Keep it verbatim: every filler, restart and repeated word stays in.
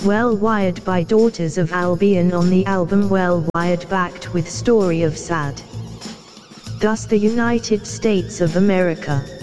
Well Wired by Daughters of Albion on the album Well Wired, backed with Story of Sad. Thus the United States of America.